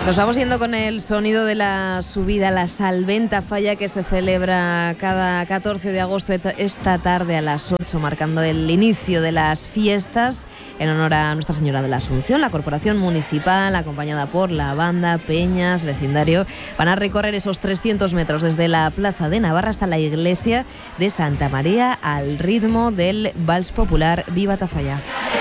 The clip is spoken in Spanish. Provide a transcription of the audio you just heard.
Nos vamos yendo con el sonido de la subida a la Salventa Falla, que se celebra cada 14 de agosto esta tarde a las 8, marcando el inicio de las fiestas en honor a Nuestra Señora de la Asunción. La Corporación Municipal, acompañada por la banda, peñas, vecindario, van a recorrer esos 300 metros desde la Plaza de Navarra hasta la iglesia de Santa María al ritmo del vals popular Viva ta Falla.